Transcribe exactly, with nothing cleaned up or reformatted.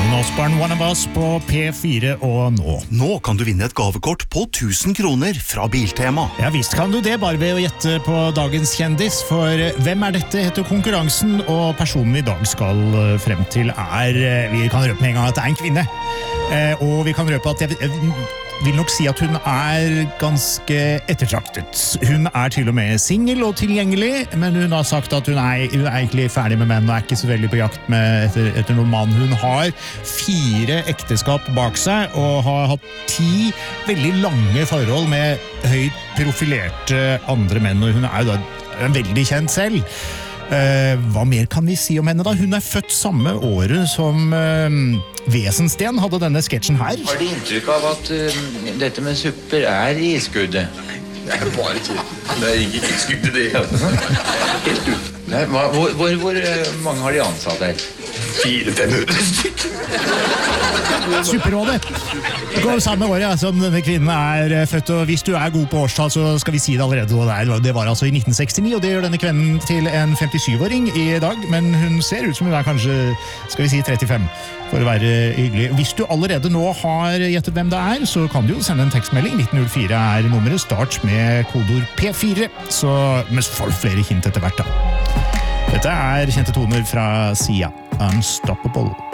Osborne, One of Us på P fire og nå. Nå kan du vinne et gavekort på tusen kroner fra Biltema. Ja, visst kan du det, bare ved å gjette på dagens kjendis, for hvem er dette heter konkurransen, og personen vi i dag skal frem til er, vi kan røpe med en gang at det er en kvinne, og vi kan røpe at jeg, jeg vil nok si at hun er ganske ettertraktet. Hun er til og med single og tilgjengelig, men hun har sagt at hun er, hun er egentlig ferdig med menn og er ikke så veldig på jakt med etter, etter noen mann. Hun har fire ekteskap bak seg og har hatt ti veldig lange forhold med høyt profilerte andre menn, og hun er jo da veldig kjent selv. Uh, hva mer kan vi si om henne da? Hun er født samme året som uh, Wesensten hadde denne sketsjen her. Har du inntrykk av at uh, dette med supper er i skuddet? Det er bare ikke. Det er ikke i skuddet det igjen. Helt ut. Nei, hva, hvor hvor, hvor uh, mange har de ansatt her? Fire-fem hundre stykker. Supperådet. Det går samme året ja, som denne kvinnen er født, og hvis du er god på årstall, så skal vi si det allerede. Og det var altså i nitten sekstini, og det gjør denne kvinnen til en femtisyv-åring i dag, men hun ser ut som hun er kanskje, skal vi si, trettifem, for å være hyggelig. Hvis du allerede nå har gjettet hvem det er, så kan du jo sende en tekstmelding. nitten null fire er nummeret, start med kodord P fire, så med flere hint etter hvert da. Dette er kjente toner fra Sia, Unstoppable.